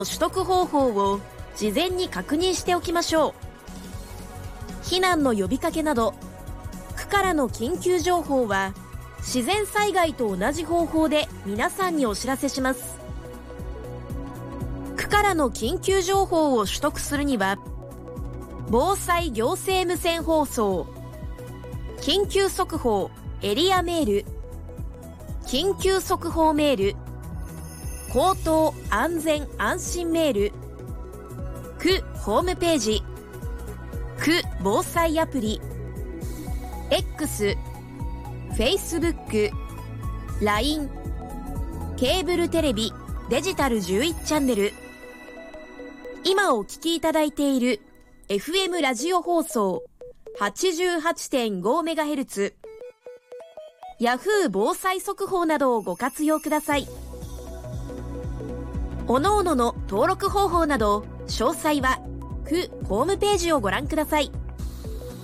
取得方法を事前に確認しておきましょう。避難の呼びかけなど、区からの緊急情報は自然災害と同じ方法で皆さんにお知らせします。区からの緊急情報を取得するには、防災行政無線放送、緊急速報エリアメール、緊急速報メール、口頭安全安心メール、区ホームページ、区防災アプリ、X、Facebook、LINE、ケーブルテレビ、デジタル11チャンネル、今お聞きいただいている FM ラジオ放送 88.5MHz、Yahoo 防災速報などをご活用ください。各々の登録方法など詳細は区ホームページをご覧ください。